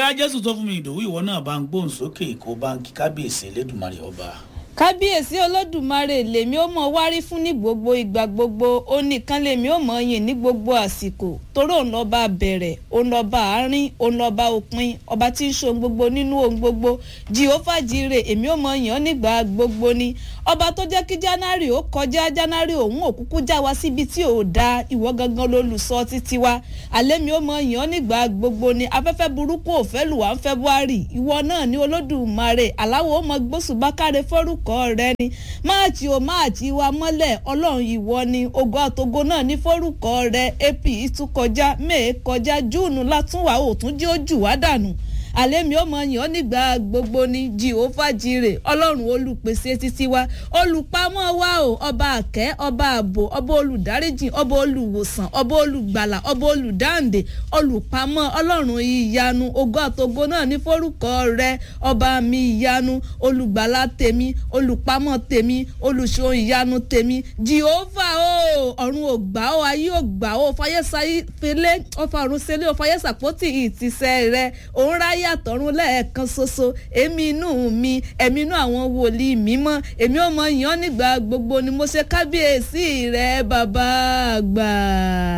ọlá jésù tó fún mi ìdòwú ìwọ náà bá ń gbóhùn sókè kó bá ń kí kábíyèsí elédùnmarè ọba. kábíyèsí olódùmarè lèmi ó mọ wárí fún ní gbogbo ìgbà gbogbo ó nìkan lèmi ó mọ yìn ní gbogbo àsìkò torí òun lọ́ba bẹ̀rẹ̀ òun lọ́ba àárín òun lọ́ba òpin ọba tí ń ṣe ohun gbogbo nínú ohun gbogbo jìhófà jire èmi ó mọ yìn ọ́ nígbà gbogbo ni ọba tó jẹ́ kí jánárì ó kọjá jánárì òun òkúkú já wa síbi tí ò da ìwọ gangan lolùsọ títí wa alẹ́ mi ó mọ yìn ọ́ nígbà gbogbo ni afẹ́fẹ́ burúkú ò fẹ́ lù wá ń February ìwọ náà ní olódùmarè aláwọ̀ ó mọ gbósùbákàrẹ fọ́rùkọ rẹ ni máàtì wa mọ́lẹ̀ ọlọ́run ìwọ ni ogo àtògo náà ní fọ́rùkọ rẹ ap ìtúkọjá mẹ́ẹ̀ kọjá júùnù látúnwá òtún jí ó jù wá dànù alẹ́ mi ó mọ yàn ọ́ nígbà gbogbo ni jìhófà jire ọlọ́run olùpèsè títí wa olùpamọ́ wa o ọba àkẹ́ ọba ààbò ọba olùdáríjìn ọba olùwòsàn ọba olùgbàlà ọba olùdáǹdè olùpamọ́ ọlọ́run ìyanu ògo àtògo náà ní forúkọ rẹ ọba mi ìyanu olùgbàlà tèmi olùpamọ́ tèmi olùṣọ́ ìyanu tèmi jìhófà o ọ̀run ò gbà ó ayé ò gbà ó fayẹ́sáyé fẹlẹ́ ọfà ọ̀run sẹ́lẹ̀ ọfàyẹ́sàpótì ìtìsẹ́ rẹ òun ráyè àtọ̀run lẹ́ẹ̀kan ṣoṣo èmi inú mi ẹ̀mí inú àwọn wòlíì mímọ́ èmi ò mọ yàn nígbà gbogbo ni mo ṣe kábíyèsí rẹ bàbá àgbà.